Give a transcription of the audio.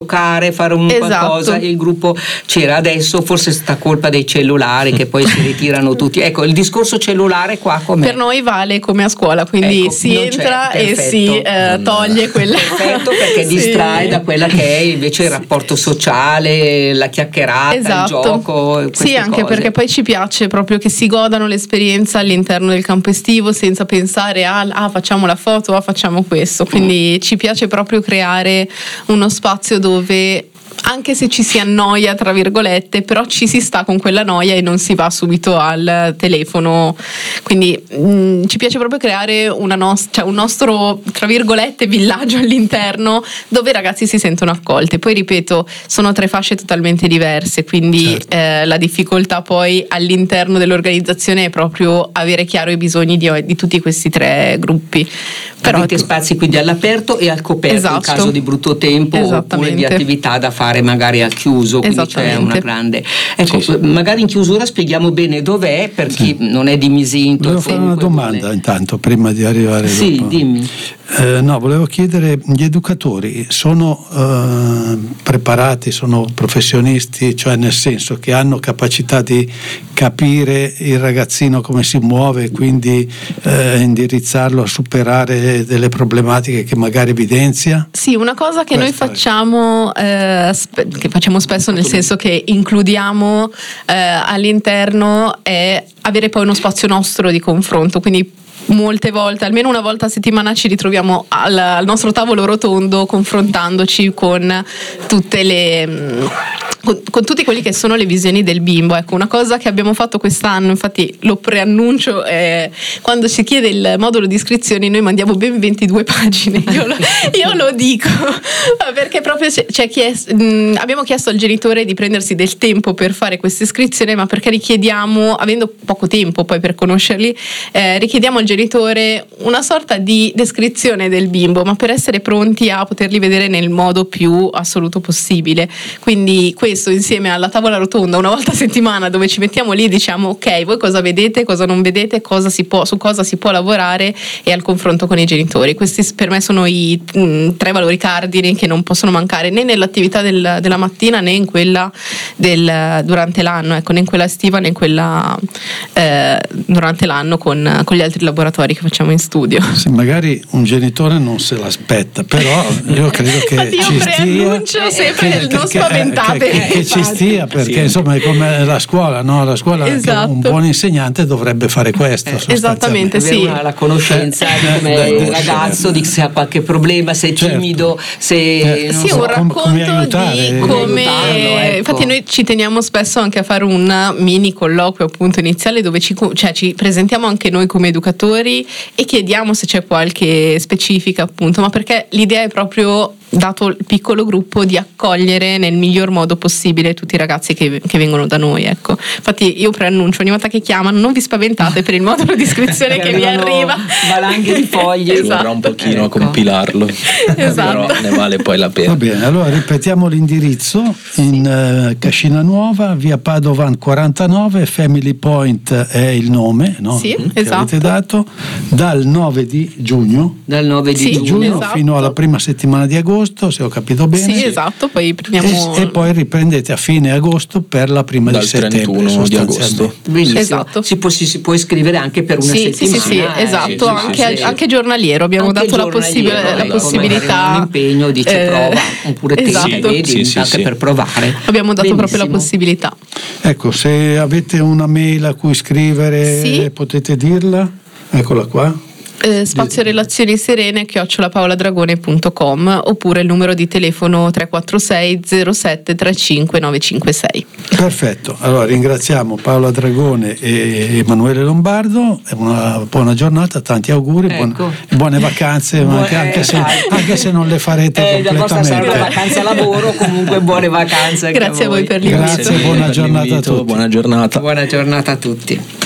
giocare, fare Esatto. qualcosa, il gruppo c'era. Adesso forse sta colpa dei cellulari che poi si ritirano tutti. Ecco, il discorso cellulare qua com'è? Per noi vale come a scuola, quindi Ecco, si non entra c'è, e si toglie quella. Perfetto, perché Sì. distrae da quella che è invece il rapporto sociale, la chiacchierata, Esatto. il gioco. Sì, anche cose. perché poi ci piace proprio che si godano l'esperienza all'interno del campo estivo senza pensare facciamo la foto, facciamo questo. Quindi ci piace proprio creare uno spazio dove, anche se ci si annoia tra virgolette, però ci si sta con quella noia e non si va subito al telefono. Quindi ci piace proprio creare un nostro tra virgolette villaggio all'interno dove i ragazzi si sentono accolti. Poi ripeto, sono 3 fasce totalmente diverse, quindi la difficoltà poi all'interno dell'organizzazione è proprio avere chiaro i bisogni di tutti questi 3 gruppi. Però avete spazi quindi all'aperto e al coperto, Esatto. in caso di brutto tempo, oppure di attività da fare magari al chiuso, quindi c'è una grande. Ecco, sì. Magari in chiusura spieghiamo bene dov'è per chi non è di Misinto. Volevo fare una domanda intanto prima di arrivare. Sì, dopo. dimmi. No, volevo chiedere, gli educatori sono preparati, sono professionisti, cioè nel senso che hanno capacità di capire il ragazzino come si muove e quindi indirizzarlo a superare delle problematiche che magari evidenzia? Sì, una cosa che noi facciamo, che facciamo spesso, nel senso che includiamo all'interno, è avere poi uno spazio nostro di confronto, quindi molte volte, almeno una volta a settimana, ci ritroviamo al nostro tavolo rotondo confrontandoci con tutte con tutti quelli che sono le visioni del bimbo. Ecco, una cosa che abbiamo fatto quest'anno, infatti lo preannuncio, quando si chiede il modulo di iscrizioni noi mandiamo ben 22 pagine, io lo dico perché proprio abbiamo chiesto al genitore di prendersi del tempo per fare questa iscrizione, ma perché richiediamo, avendo poco tempo poi per conoscerli, richiediamo al genitore una sorta di descrizione del bimbo, ma per essere pronti a poterli vedere nel modo più assoluto possibile. Quindi questo, insieme alla tavola rotonda una volta a settimana, dove ci mettiamo lì e diciamo ok, voi cosa vedete, cosa non vedete, su cosa si può lavorare, e al confronto con i genitori. Questi per me sono i 3 valori cardini che non possono mancare né nell'attività della mattina né in quella durante l'anno, ecco, né in quella estiva né in quella durante l'anno con gli altri laboratori che facciamo in studio. Sì, magari un genitore non se l'aspetta, però io credo che ci stia, sempre, non spaventate, che ci stia, perché insomma è come la scuola, no? La scuola, esatto. Un buon insegnante dovrebbe fare questo. Esattamente, sì. La conoscenza di come il ragazzo, di se ha qualche problema, se è timido, se sì, un racconto di come ecco. Infatti noi ci teniamo spesso anche a fare un mini colloquio appunto iniziale dove ci presentiamo anche noi come educatori e chiediamo se c'è qualche specifica, appunto, ma perché l'idea è proprio, dato il piccolo gruppo, di accogliere nel miglior modo possibile tutti i ragazzi che vengono da noi, ecco. Infatti io preannuncio, ogni volta che chiamano non vi spaventate per il modulo di iscrizione che vi arriva, valanghe di foglie, esatto. Vorrà un pochino a compilarlo, esatto. però ne vale poi la pena. Va bene, allora ripetiamo l'indirizzo: in Cascina Nuova, via Padovan 49, Family Point è il nome, no? Sì, che esatto. avete dato, dal 9 di giugno, Esatto. fino alla prima settimana di agosto, se ho capito bene. Sì, esatto, poi prendiamo e poi riprendete a fine agosto per la prima dal di settembre, 31 di agosto. Benissimo. Esatto. Si può iscrivere anche per una settimana. Sì, esatto, anche giornaliero abbiamo anche dato la possibilità, un impegno, dice prova, oppure esatto. anche per provare. Abbiamo dato proprio la possibilità. Ecco, se avete una mail a cui scrivere, potete dirla, eccola qua. Spazio Relazioni Serene @paoladragone.com, oppure il numero di telefono 346 07 35 956. Perfetto, allora ringraziamo Paola Dragone e Emanuele Lombardo, una buona giornata, tanti auguri, buone vacanze, anche se non le farete completamente. La vacanza lavoro, comunque buone vacanze. Grazie a voi per l'invito. Grazie, buona giornata a tutti. Buona giornata. Buona giornata a tutti.